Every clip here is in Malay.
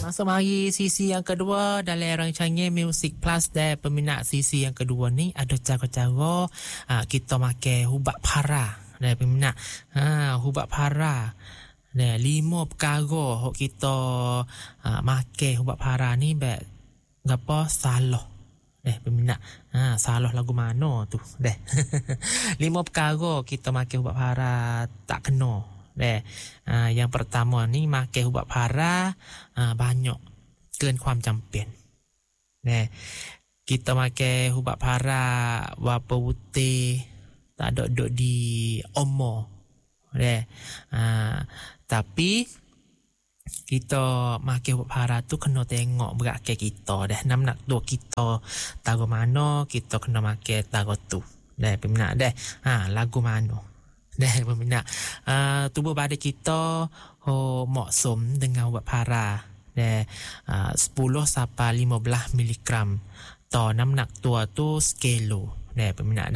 Masuk mari sisi yang kedua dalam rancangan Music Plus dan peminat sisi yang kedua ni ada cara-cara kita makan hubak para dan peminat hubak para. Nah, 5 perkara hok kita makan hubak para ni bak ngapa salah. Peminat salah lagu mana tu deh. 5 perkara kita makan hubak para tak kena. Yang pertama ni makan ubat para banyakเกินความจำเป็นkita makan ubat para wapa putih tak ada duk di omo tapi kita makan ubat para tu kena tengok berat kita dah nak tu kita taruh mana kita kena makan taruh tu peminat lagu mana peminat tubuh badan kita maksum dengan ubat para 10 sampai 15 miligram to น้ำหนักตัวtu sekilo peminat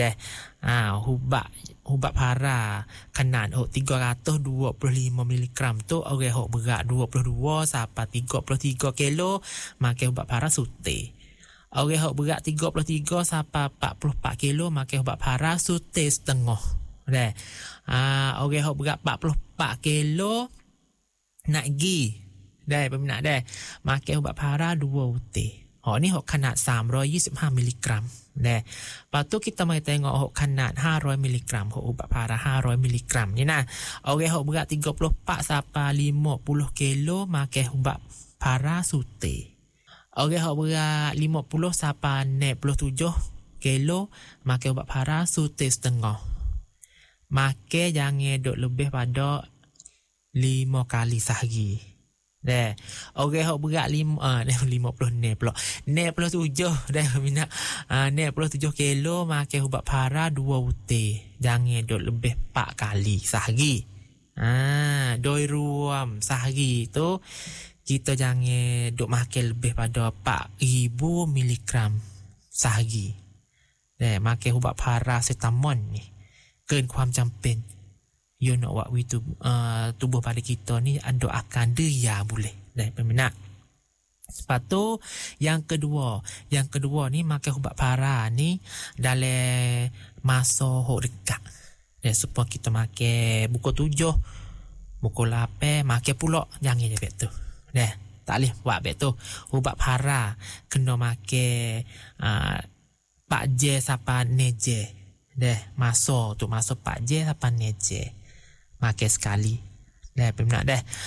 ubat paraขนาด 325 miligram tu orang berat 22 sampai 33 kilo makan ubat para sute. Orang berat 33 sampai 44 kilo makan ubat para sute setengah. Orang yang berat 44 kilo nak gi peminat makan ubat para 2 uti. Ni khanaat 325 miligram. Lepas tu kita mari tengok khanaat 500 miligram ubat para 500 miligram. Ni nah. Orang yang berat 34 sampai 50 kilo makan ubat para sute. Orang yang berat 50 sampai 67 kilo makan ubat para sute setengah. Makan jangan duk lebih pada 5 kali sehari. Orang yang berat 50 ni pula 67 minat 67 kilo makan ubat para 2 uti. Jangan duk lebih 4 kali sehari. Doi ruam sehari tu kita jangan duk makan lebih pada 4000 miligram sehari. Makan ubat paracetamol ni เกินความจำเป็น you know what we do tubuh pada kita ni ada akan dia boleh peminat. Lepas tu yang kedua ni makan ubat para ni dalam masa dekat supaya kita makan pukul 7 pukul 8 makan pula jangan je bet tu tak boleh buat bet tu. Ubat para kena makan 4 je sampai 9 je masa 4 je sampai 9 je makan sekali peminat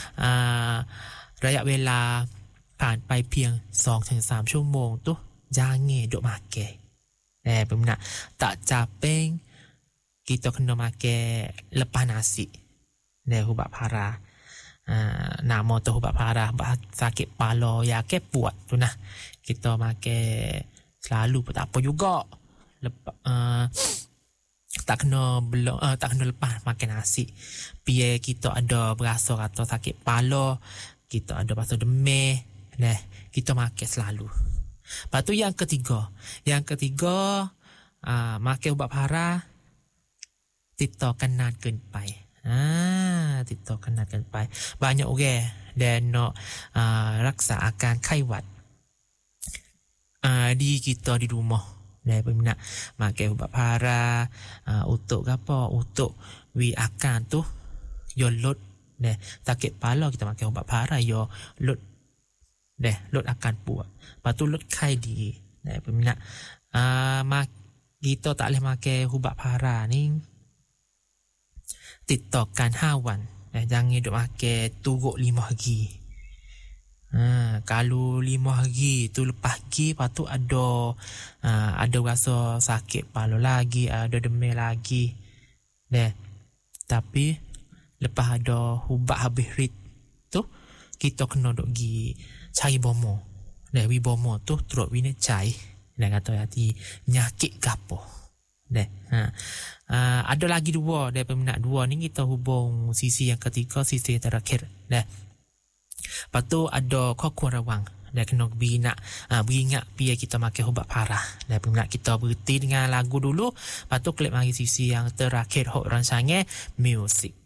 ระยะ เวลา ผ่านไปเพียง 2-3 ชั่วโมง tu jangan duk makan peminat tak capek kita kena makan lepas nasi ubat para nama tu ubat para sakit kepala ya ke puat tu nah kita makan selalu pun tak apa juga tak kena lepas makan nasi. Biar kita ada berasa kata sakit kepala, kita ada rasa demam, kita makan selalu. Lepas tu yang ketiga makan ubat para tidak kanan เกินไป tidak kanan เกินไป banyak orang dan nak raksa akan ไข้หวัด di kita di rumah peminat makan ubat para untuk apa untuk akan tu yo lod sakit kepala kita makan ubat para yo lod akan puat. Lepas tu lod khai di peminat kita tak boleh makan ubat para ni tiktokan 5 วัน jangan duk makan turut 5 hari. Kalau 5 hari tu lepas pergi lepas tu ada rasa sakit kepala lagi, ada demam lagi tapi lepas ada ubat habis rit tu kita kena duk pergi cari bomo bomo tu terus wina cai kata hati nyakit gapo ada lagi 2 dari peminat 2 ni kita hubung sisi yang ketiga, sisi yang terakhir lepas tu ada kau rawang kena beringat biar kita makan ubat para peminat. Kita berhenti dengan lagu dulu lepas tu klik mari sisi yang terakhir hok rancangan Music